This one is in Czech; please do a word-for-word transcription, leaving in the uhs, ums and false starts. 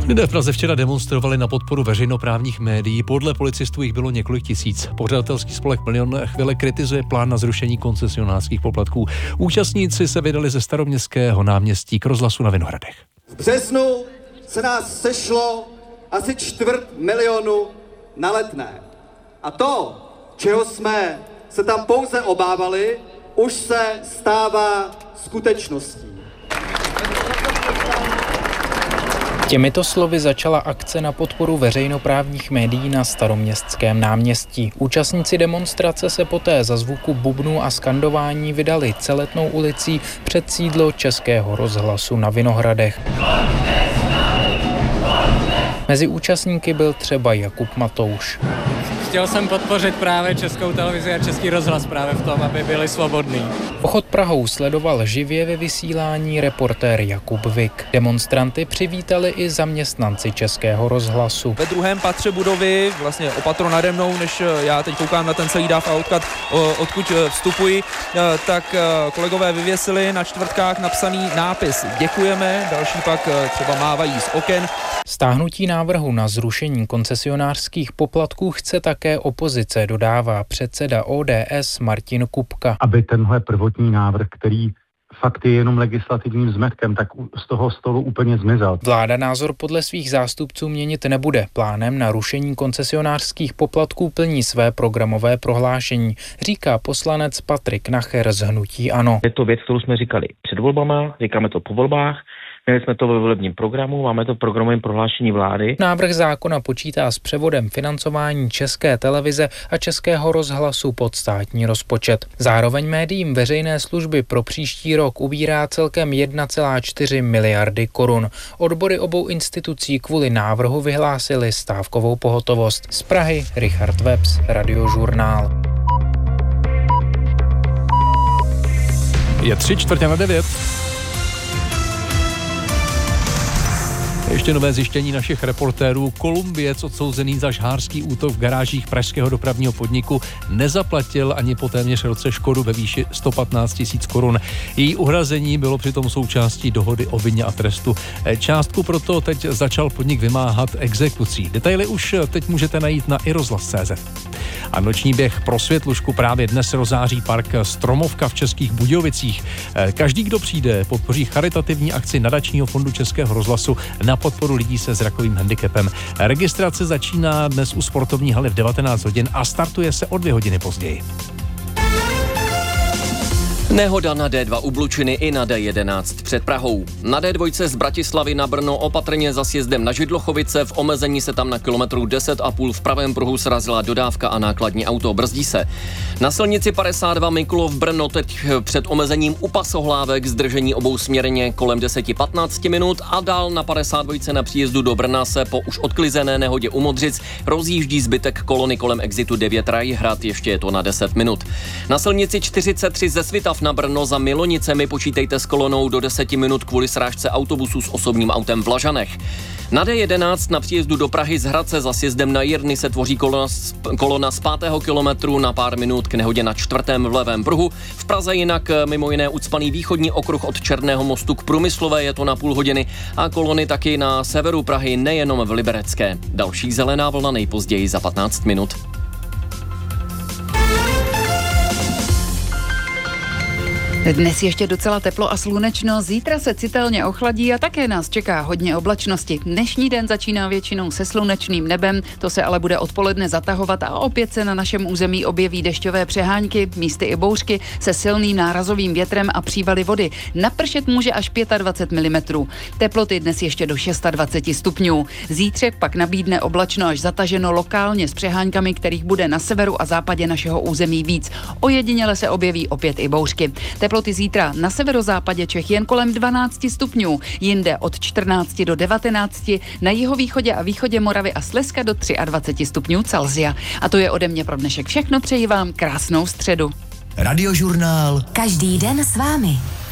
Lidé v Praze včera demonstrovali na podporu veřejnoprávních médií. Podle policistů jich bylo několik tisíc. Pořadatelský spolek Milion chvíle kritizuje plán na zrušení koncesionářských poplatků. Účastníci se vydali ze Staroměstského náměstí k rozhlasu na Vinohradech. V březnu se nás sešlo asi čtvrt milionu na Letné. A to, čeho jsme se tam pouze obávali, už se stává skutečností. Těmito slovy začala akce na podporu veřejnoprávních médií na Staroměstském náměstí. Účastníci demonstrace se poté za zvuku bubnů a skandování vydali Celetnou ulicí před sídlo Českého rozhlasu na Vinohradech. Mezi účastníky byl třeba Jakub Matouš. Chtěl jsem podpořit právě Českou televizi a Český rozhlas právě v tom, aby byli svobodní. Pochod Prahou sledoval živě ve vysílání reportér Jakub Vik. Demonstranty přivítali i zaměstnanci Českého rozhlasu. Ve druhém patře budovy, vlastně opatro nade mnou, než já teď koukám na ten celý dáv a odkud, odkud vstupuji, tak kolegové vyvěsili na čtvrtkách napsaný nápis "Děkujeme", další pak třeba mávají z oken. Stáhnutí návrhu na zrušení koncesionářských poplatků chce také opozice, dodává předseda O D S Martin Kupka. Aby tenhle prvotní návrh, který fakt je jenom legislativním zmetkem, tak z toho stolu úplně zmizel. Vláda názor podle svých zástupců měnit nebude. Plánem na rušení koncesionářských poplatků plní své programové prohlášení, říká poslanec Patrik Nacher z hnutí ANO. Je to věc, kterou jsme říkali před volbama, říkáme to po volbách. Měli jsme to ve volebním programu, máme to v programovém prohlášení vlády. Návrh zákona počítá s převodem financování České televize a Českého rozhlasu pod státní rozpočet. Zároveň médiím veřejné služby pro příští rok ubírá celkem jedna celá čtyři miliardy korun. Odbory obou institucí kvůli návrhu vyhlásili stávkovou pohotovost. Z Prahy Richard Webs, Radiožurnál. Je tři čtvrtě na devět. Ještě nové zjištění našich reportérů. Kolumbiec odsouzený za žhářský útok v garážích pražského dopravního podniku nezaplatil ani po téměř roce škodu ve výši sto patnáct tisíc korun. Její uhrazení bylo přitom součástí dohody o vině a trestu. Částku proto teď začal podnik vymáhat exekucí. Detaily už teď můžete najít na i rozhlas tečka cé zet. A noční běh pro Světlušku právě dnes rozáří park Stromovka v Českých Budějovicích. Každý, kdo přijde, podpoří charitativní akci nadačního fondu Českého rozhlasu na podporu lidí se zrakovým handicapem. Registrace začíná dnes u sportovní haly v devatenáct hodin a startuje se o dvě hodiny později. Nehoda na D dva u Blučiny i na D jedenáct před Prahou. Na D dva z Bratislavy na Brno opatrně za sjezdem na Židlochovice, v omezení se tam na kilometru deset a půl v pravém pruhu srazila dodávka a nákladní auto, brzdí se. Na silnici padesát dva Mikulov Brno teď před omezením u Pasohlávek zdržení obou směrně kolem deset patnáct minut a dál na padesát dva na příjezdu do Brna se po už odklizené nehodě u Modřic rozjíždí zbytek kolony kolem exitu devět Rajhrad, ještě je to na deset minut. Na silnici čtyřicet tři ze Svitav na Brno za Milonicemi počítejte s kolonou do deseti minut kvůli srážce autobusu s osobním autem v Lažanech. Na D jedenáct na příjezdu do Prahy z Hradce za sjezdem na Jirny se tvoří kolona z, kolona z pátého kilometru na pár minut k nehodě na čtvrtém v levém pruhu. V Praze jinak mimo jiné ucpaný východní okruh od Černého mostu k Průmyslové, je to na půl hodiny, a kolony taky na severu Prahy, nejenom v Liberecké. Další zelená vlna nejpozději za patnáct minut. Dnes ještě docela teplo a slunečno, zítra se citelně ochladí a také nás čeká hodně oblačnosti. Dnešní den začíná většinou se slunečným nebem, to se ale bude odpoledne zatahovat a opět se na našem území objeví dešťové přehánky, místy i bouřky se silným nárazovým větrem a přívaly vody. Napršet může až dvacet pět milimetrů. Teploty dnes ještě do dvacet šest stupňů. Zítřek pak nabídne oblačno až zataženo lokálně s přeháňkami, kterých bude na severu a západě našeho území víc. Ojediněle se objeví opět i bouřky. Teploty zítra na severozápadě Čech jen kolem dvanáct stupňů, jinde od čtrnáct do devatenáct, na jihovýchodě a východě Moravy a Slezska do dvacet tři stupňů Celsia. A to je ode mě pro dnešek všechno, přeji vám krásnou středu. Radiožurnál. Každý den s vámi.